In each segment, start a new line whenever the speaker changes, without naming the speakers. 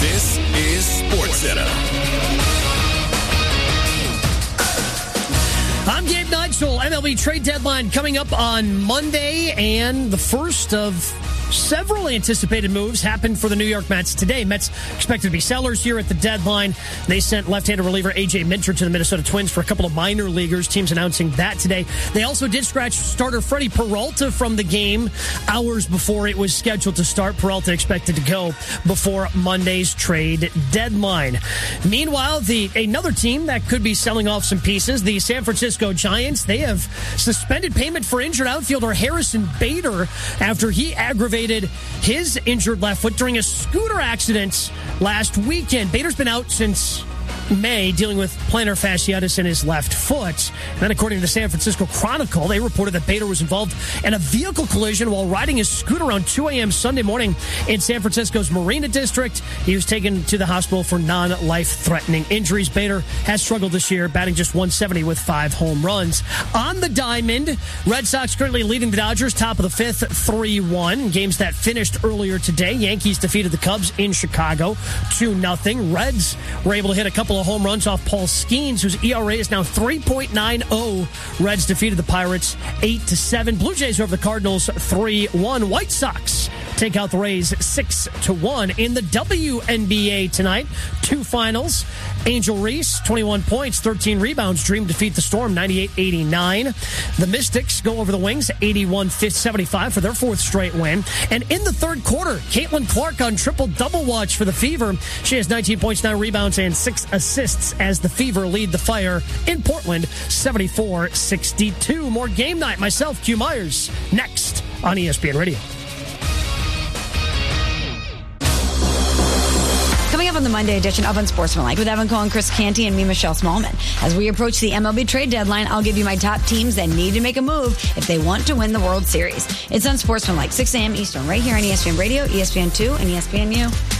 This is SportsCenter.
I'm Gabe Neitzel. MLB trade deadline coming up on Monday, and the first of several anticipated moves happened for the New York Mets today. Mets expected to be sellers here at the deadline. They sent left-handed reliever A.J. Minter to the Minnesota Twins for a couple of minor leaguers. Teams announcing that today. They also did scratch starter Freddie Peralta from the game hours before it was scheduled to start. Peralta expected to go before Monday's trade deadline. Meanwhile, another team that could be selling off some pieces, the San Francisco Giants, they have suspended payment for injured outfielder Harrison Bader after he aggravated his injured left foot during a scooter accident last weekend. Bader's been out since May, dealing with plantar fasciitis in his left foot. And then, according to the San Francisco Chronicle, they reported that Bader was involved in a vehicle collision while riding his scooter around 2 a.m. Sunday morning in San Francisco's Marina District. He was taken to the hospital for non-life-threatening injuries. Bader has struggled this year, batting just 170 with 5 home runs. On the diamond, Red Sox currently leading the Dodgers, top of the fifth, 3-1. Games that finished earlier today. Yankees defeated the Cubs in Chicago, 2-0. Reds were able to hit a couple of home runs off Paul Skeens, whose ERA is now 3.90. Reds defeated the Pirates 8-7. Blue Jays over the Cardinals 3-1. White Sox take out the Rays 6-1. In the WNBA tonight, 2 finals. Angel Reese, 21 points, 13 rebounds. Dream defeat the Storm 98-89. The Mystics go over the Wings 81-75 for their 4th straight win. And in the third quarter, Caitlin Clark on triple-double watch for the Fever. She has 19 points, 9 rebounds, and 6 assists as the Fever lead the Fire in Portland 74-62. More game night. Myself, Q Myers, next on ESPN Radio.
Coming up on the Monday edition of Unsportsmanlike with Evan Cohen, Chris Canty, and me, Michelle Smallman. As we approach the MLB trade deadline, I'll give you my top teams that need to make a move if they want to win the World Series. It's Unsportsmanlike, 6 a.m. Eastern, right here on ESPN Radio, ESPN2, and ESPNU.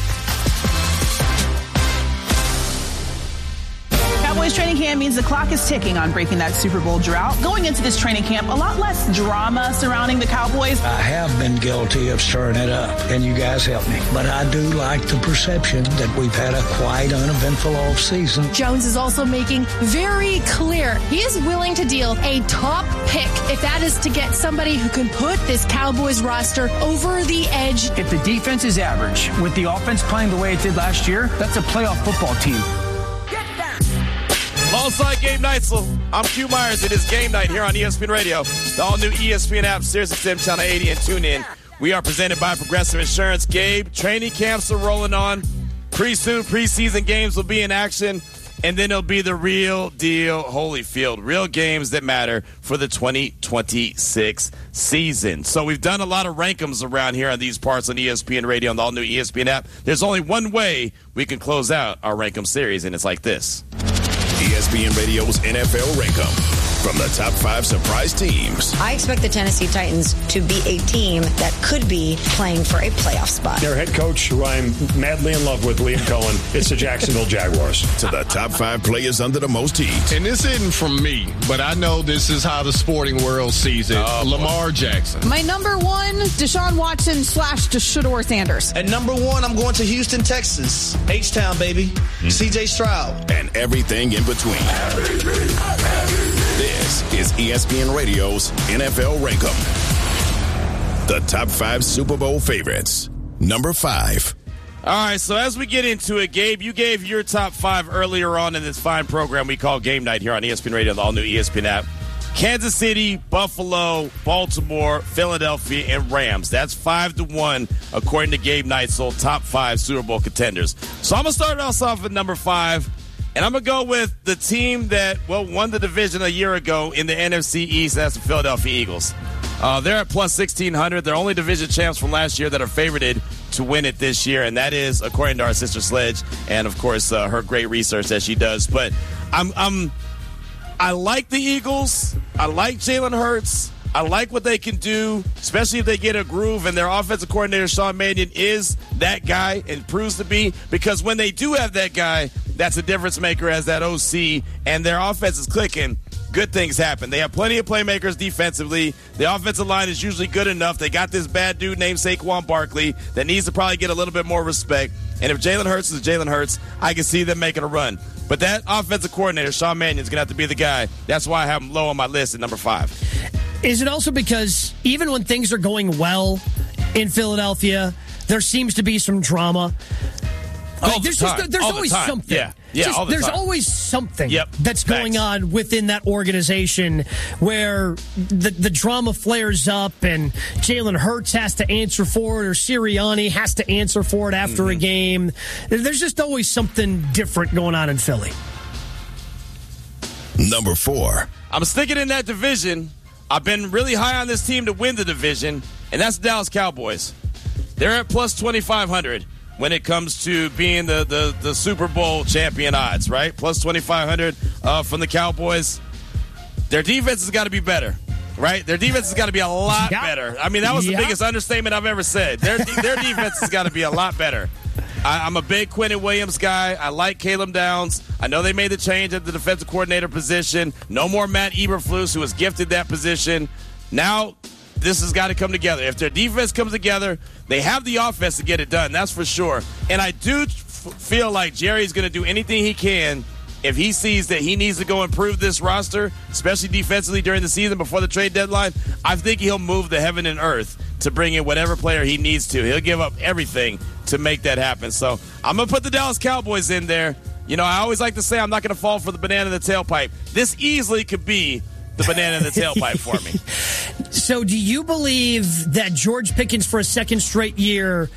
Cowboys training camp means the clock is ticking on breaking that Super Bowl drought. Going into this training camp, a lot less drama surrounding the Cowboys.
I have been guilty of stirring it up, and you guys help me. But I do like the perception that we've had a quite uneventful offseason.
Jones is also making very clear he is willing to deal a top pick if that is to get somebody who can put this Cowboys roster over the edge.
If the defense is average, with the offense playing the way it did last year, that's a playoff football team.
Alongside Gabe Neitzel, I'm Q Myers. It is game night here on ESPN Radio, the all-new ESPN app, SiriusXM Channel 80, and TuneIn. We are presented by Progressive Insurance. Gabe, training camps are rolling on. Soon, preseason games will be in action, and then it'll be the real deal Holyfield, real games that matter for the 2026 season. So we've done a lot of rankums around here on these parts on ESPN Radio on the all-new ESPN app. There's only one way we can close out our rankum series, and it's like this.
ESPN Radio's NFL Rankum. From the top 5 surprise teams.
I expect the Tennessee Titans to be a team that could be playing for a playoff spot.
Their head coach, who I'm madly in love with, Liam Cohen, it's the Jacksonville Jaguars.
To the top 5 players under the most heat.
And this isn't from me, but I know this is how the sporting world sees it. Lamar Jackson.
My number 1, Deshaun Watson / Shedeur Sanders.
At number 1, I'm going to Houston, Texas. H-Town, baby. C.J. Stroud.
And everything in between. This is ESPN Radio's NFL Rankum. The top 5 Super Bowl favorites. Number 5.
All right, so as we get into it, Gabe, you gave your top 5 earlier on in this fine program we call Game Night here on ESPN Radio, the all-new ESPN app. Kansas City, Buffalo, Baltimore, Philadelphia, and Rams. That's 5-1, according to Gabe Neitzel, top 5 Super Bowl contenders. So I'm going to start us off at number 5. And I'm going to go with the team that, won the division a year ago in the NFC East. That's the Philadelphia Eagles. They're at plus 1,600. They're only division champs from last year that are favorited to win it this year. And that is, according to our sister Sledge, and, of course, her great research that she does. But I like the Eagles. I like Jalen Hurts. I like what they can do, especially if they get a groove, and their offensive coordinator, Sean Mannion, is that guy and proves to be, because when they do have that guy, that's a difference maker as that OC, and their offense is clicking, good things happen. They have plenty of playmakers defensively. The offensive line is usually good enough. They got this bad dude named Saquon Barkley that needs to probably get a little bit more respect. And if Jalen Hurts is Jalen Hurts, I can see them making a run. But that offensive coordinator, Sean Mannion, is going to have to be the guy. That's why I have him low on my list at number 5.
Is it also because even when things are going well in Philadelphia, there seems to be some drama? There's always something. There's always something that's going on within that organization where the drama flares up and Jalen Hurts has to answer for it or Sirianni has to answer for it after a game. There's just always something different going on in Philly.
Number 4.
I'm sticking in that division. I've been really high on this team to win the division, and that's the Dallas Cowboys. They're at plus 2,500. When it comes to being the Super Bowl champion odds, right? Plus 2,500 from the Cowboys. Their defense has got to be better, right? Their defense has got to be a lot better. I mean, that was the biggest understatement I've ever said. Their defense has got to be a lot better. I'm a big Quinnen Williams guy. I like Caleb Downs. I know they made the change at the defensive coordinator position. No more Matt Eberflus, who was gifted that position. Now this has got to come together. If their defense comes together, they have the offense to get it done. That's for sure. And I do feel like Jerry's going to do anything he can if he sees that he needs to go improve this roster, especially defensively during the season before the trade deadline. I think he'll move the heaven and earth to bring in whatever player he needs to. He'll give up everything to make that happen. So I'm going to put the Dallas Cowboys in there. You know, I always like to say I'm not going to fall for the banana in the tailpipe. This easily could be the banana in the tailpipe for me.
So do you believe that George Pickens for a second straight year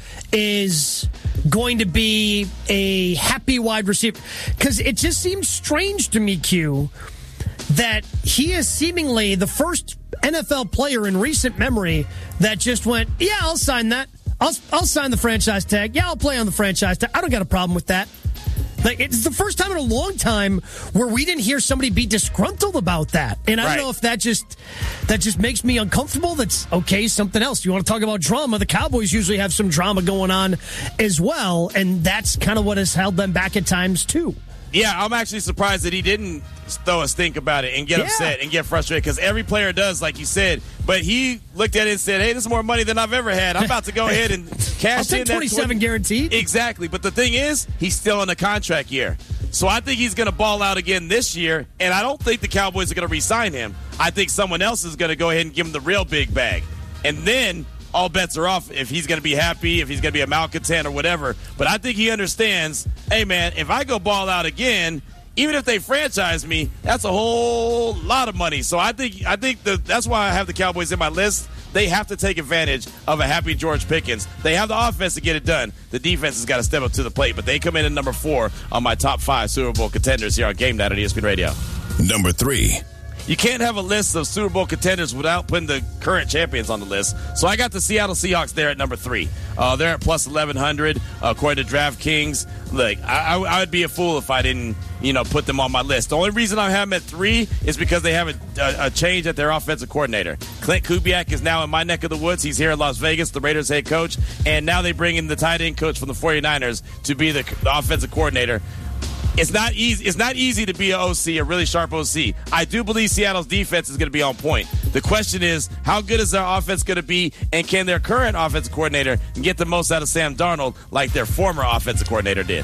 is going to be a happy wide receiver? Because it just seems strange to me, Q, that he is seemingly the first NFL player in recent memory that just went, yeah, I'll sign that. I'll sign the franchise tag. Yeah, I'll play on the franchise tag. I don't got a problem with that. Like, it's the first time in a long time where we didn't hear somebody be disgruntled about that. And I don't know if that just makes me uncomfortable. That's okay, something else. You want to talk about drama? The Cowboys usually have some drama going on as well, and that's kind of what has held them back at times too.
Yeah, I'm actually surprised that he didn't throw a stink about it and get upset and get frustrated, because every player does, like you said. But he looked at it and said, hey, this is more money than I've ever had. I'm about to go ahead and cash in that
27 guaranteed.
Exactly. But the thing is, he's still in a contract year. So I think he's going to ball out again this year, and I don't think the Cowboys are going to re-sign him. I think someone else is going to go ahead and give him the real big bag. And then all bets are off if he's going to be happy, if he's going to be a malcontent or whatever. But I think he understands, hey, man, if I go ball out again, even if they franchise me, that's a whole lot of money. So I think that's why I have the Cowboys in my list. They have to take advantage of a happy George Pickens. They have the offense to get it done. The defense has got to step up to the plate. But they come in at number 4 on my top 5 Super Bowl contenders here on Game Night on ESPN Radio.
Number 3.
You can't have a list of Super Bowl contenders without putting the current champions on the list. So I got the Seattle Seahawks there at number 3. They're at plus 1,100 according to DraftKings. Look, I would be a fool if I didn't, put them on my list. The only reason I have them at 3 is because they have a change at their offensive coordinator. Clint Kubiak is now in my neck of the woods. He's here in Las Vegas, the Raiders head coach. And now they bring in the tight end coach from the 49ers to be the offensive coordinator. It's not easy. It's not easy to be an OC, a really sharp OC. I do believe Seattle's defense is going to be on point. The question is, how good is their offense going to be, and can their current offensive coordinator get the most out of Sam Darnold like their former offensive coordinator did?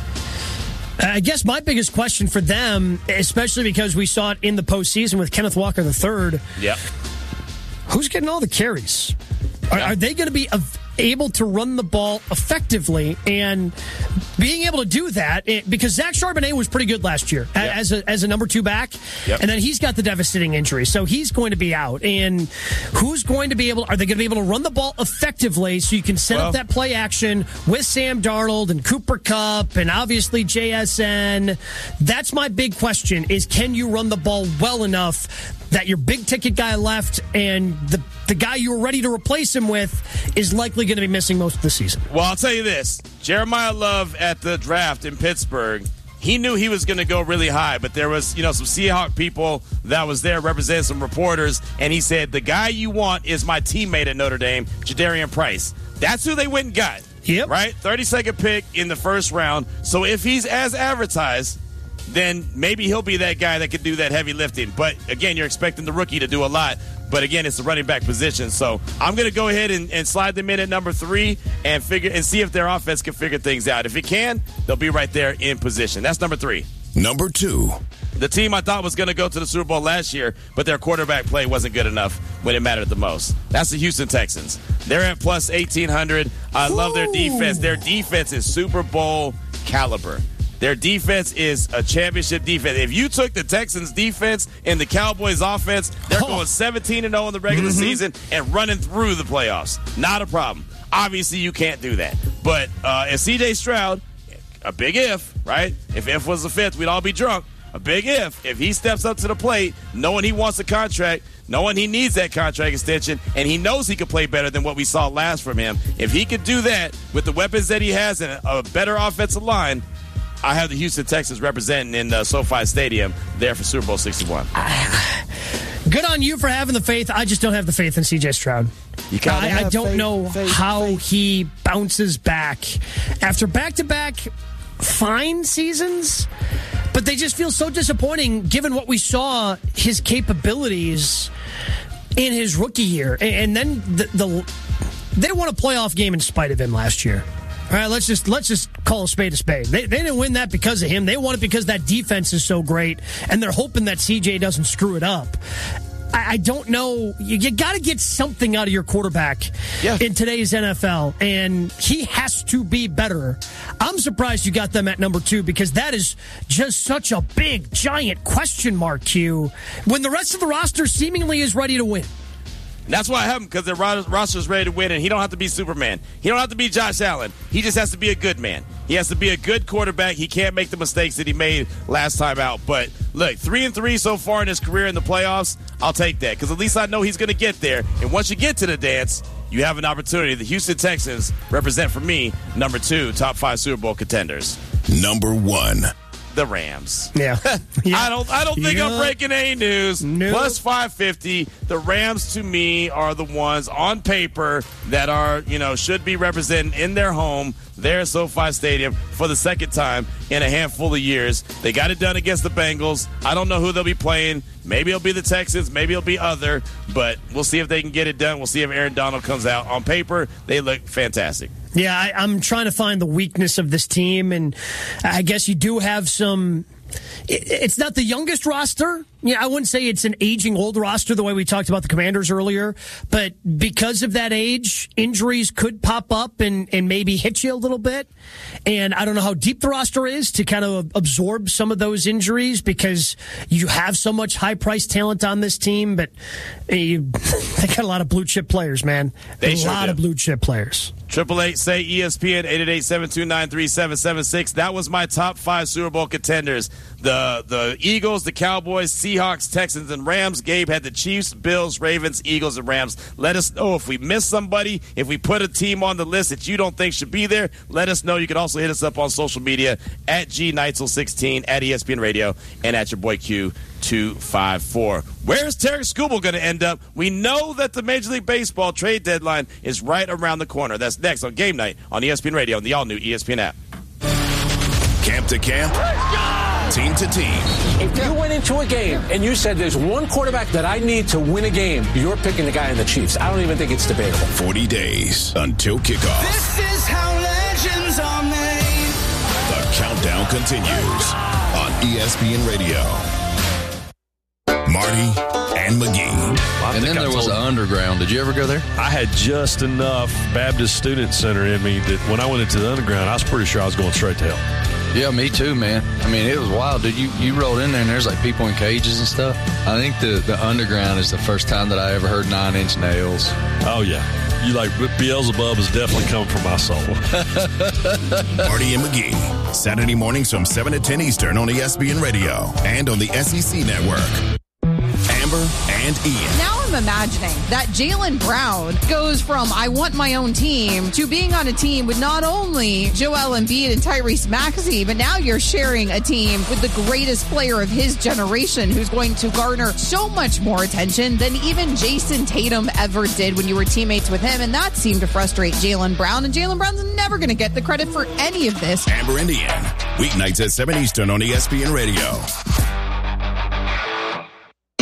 I guess my biggest question for them, especially because we saw it in the postseason with Kenneth Walker III, who's getting all the carries? Are they going to be able to run the ball effectively, and being able to do that, because Zach Charbonnet was pretty good last year as a number 2 back, and then he's got the devastating injury, so he's going to be out. And who's going to be able? Are they going to be able to run the ball effectively so you can set up that play action with Sam Darnold and Cooper Kupp and obviously JSN? That's my big question: is can you run the ball well enough that your big ticket guy left and the guy you were ready to replace him with is likely going to be missing most of the season?
Well, I'll tell you this. Jeremiah Love at the draft in Pittsburgh, he knew he was going to go really high, but there was, some Seahawk people that was there representing some reporters, and he said, the guy you want is my teammate at Notre Dame, Jadarian Price. That's who they went and got.
Yep.
Right? 32nd pick in the first round. So if he's as advertised, then maybe he'll be that guy that can do that heavy lifting. But, again, you're expecting the rookie to do a lot. But again, it's the running back position. So I'm going to go ahead and slide them in at number 3 and see if their offense can figure things out. If it can, they'll be right there in position. That's number 3.
Number 2.
The team I thought was going to go to the Super Bowl last year, but their quarterback play wasn't good enough when it mattered the most. That's the Houston Texans. They're at plus 1,800. I love their defense. Their defense is Super Bowl caliber. Their defense is a championship defense. If you took the Texans' defense and the Cowboys' offense, they're going 17-0 in the regular season and running through the playoffs. Not a problem. Obviously, you can't do that. But if C.J. Stroud, a big if, right? If was the fifth, we'd all be drunk. A big if he steps up to the plate, knowing he wants a contract, knowing he needs that contract extension, and he knows he could play better than what we saw last from him. If he could do that with the weapons that he has and a better offensive line, I have the Houston Texans representing in SoFi Stadium there for Super Bowl 61.
Good on you for having the faith. I just don't have the faith in C.J. Stroud. I don't know how he bounces back after back-to-back fine seasons, but they just feel so disappointing given what we saw his capabilities in his rookie year. And then they won a playoff game in spite of him last year. All right, let's just call a spade a spade. They didn't win that because of him. They won it because that defense is so great, and they're hoping that CJ doesn't screw it up. I don't know. You got to get something out of your quarterback in today's NFL, and he has to be better. I'm surprised you got them at number 2 because that is just such a big, giant question mark, Q, when the rest of the roster seemingly is ready to win.
That's why I have him, because their roster's ready to win, and he don't have to be Superman. He don't have to be Josh Allen. He just has to be a good man. He has to be a good quarterback. He can't make the mistakes that he made last time out. But, look, 3-3 so far in his career in the playoffs, I'll take that, because at least I know he's going to get there. And once you get to the dance, you have an opportunity. The Houston Texans represent, for me, number 2, top 5 Super Bowl contenders.
Number 1.
The Rams.
Yeah.
I don't think I'm breaking any news.
Nope.
Plus 550. The Rams, to me, are the ones on paper that are, should be represented in their home, there at SoFi Stadium, for the second time in a handful of years. They got it done against the Bengals. I don't know who they'll be playing. Maybe it'll be the Texans. Maybe it'll be other. But we'll see if they can get it done. We'll see if Aaron Donald comes out. On paper, they look fantastic.
Yeah, I'm trying to find the weakness of this team, and I guess you do have some. It's not the youngest roster. Yeah, I wouldn't say it's an aging old roster the way we talked about the Commanders earlier, but because of that age, injuries could pop up and maybe hit you a little bit. And I don't know how deep the roster is to kind of absorb some of those injuries because you have so much high-priced talent on this team, but they got a lot of blue-chip players, man. A lot of blue-chip players.
888-SAY-ESPN, 888-729-3776. That was my top 5 Super Bowl contenders. The Eagles, the Cowboys, Seahawks, Texans, and Rams. Gabe had the Chiefs, Bills, Ravens, Eagles, and Rams. Let us know if we missed somebody, if we put a team on the list that you don't think should be there. Let us know. You can also hit us up on social media at GNeitzel16, at ESPN Radio, and at your boy Q254. Where's Terry Skubal going to end up? We know that the Major League Baseball trade deadline is right around the corner. That's next on Game Night on ESPN Radio and the all-new ESPN app.
Camp to camp, team to team.
If you went into a game and you said there's one quarterback that I need to win a game, you're picking the guy in the Chiefs. I don't even think it's debatable.
40 days until kickoff.
This is how legends are made.
The countdown continues on ESPN Radio. Marty and McGee.
And then there was the Underground. Did you ever go there?
I had just enough Baptist Student Center in me that when I went into the Underground, I was pretty sure I was going straight to hell.
Yeah, me too, man. I mean, it was wild, dude. You rolled in there, and there's like people in cages and stuff. I think the Underground is the first time that I ever heard 9 Inch Nails.
Oh, yeah. You like Beelzebub has definitely come from my soul.
Marty and McGee, Saturday mornings from 7 to 10 Eastern on ESPN Radio and on the SEC Network. Amber and Ian.
Now I'm imagining that Jaylen Brown goes from I want my own team to being on a team with not only Joel Embiid and Tyrese Maxey, but now you're sharing a team with the greatest player of his generation who's going to garner so much more attention than even Jason Tatum ever did when you were teammates with him. And that seemed to frustrate Jaylen Brown. And Jaylen Brown's never going to get the credit for any of this.
Amber and Ian, weeknights at 7 Eastern on ESPN Radio.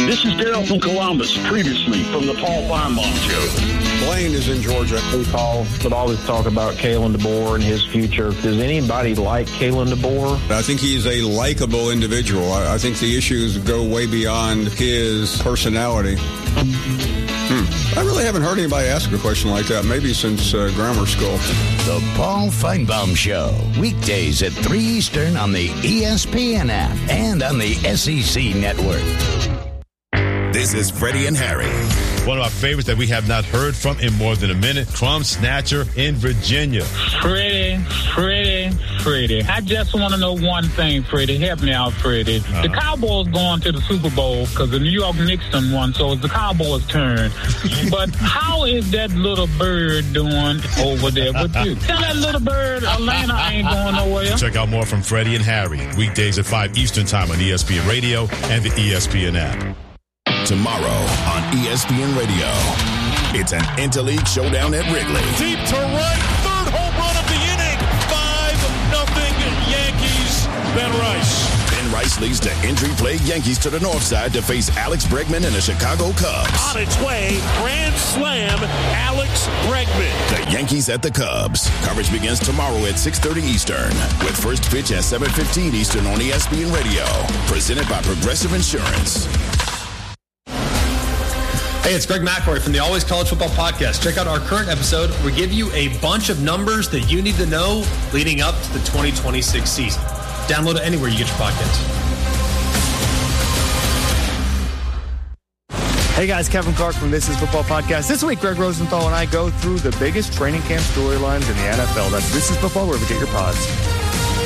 This is Darryl from Columbus, previously from the Paul Feinbaum Show.
Blaine is in Georgia.
We would always talk about Kalen DeBoer and his future. Does anybody like Kalen DeBoer?
I think he's a likable individual. I think the issues go way beyond his personality. I really haven't heard anybody ask a question like that, maybe since grammar school.
The Paul Feinbaum Show, weekdays at 3 Eastern on the ESPN app and on the SEC Network.
This is Freddie and Harry.
One of our favorites that we have not heard from in more than a minute, Crumb Snatcher in Virginia.
Freddie. I just want to know one thing, Freddie. Help me out, Freddie. The Cowboys going to the Super Bowl because the New York Knicks done won, so it's the Cowboys' turn. But how is that little bird doing over there with you? Tell that little bird Atlanta ain't going nowhere.
Check out more from Freddie and Harry, weekdays at 5 Eastern Time on ESPN Radio and the ESPN app.
Tomorrow on ESPN Radio, it's an interleague showdown at Wrigley.
Deep to right, third home run of the inning. 5-0 Yankees. Ben Rice.
Ben Rice leads the injury-plagued Yankees to the north side to face Alex Bregman and the Chicago Cubs.
On its way, grand slam, Alex Bregman.
The Yankees at the Cubs. Coverage begins tomorrow at 6:30 Eastern with first pitch at 7:15 Eastern on ESPN Radio. Presented by Progressive Insurance.
Hey, it's Greg McElroy from the Always College Football Podcast. Check out our current episode. We give you a bunch of numbers that you need to know leading up to the 2026 season. Download it anywhere you get your podcasts.
Hey guys, Kevin Clark from This Is Football Podcast. This week, Greg Rosenthal and I go through the biggest training camp storylines in the NFL. That's This Is Football, wherever you get your pods.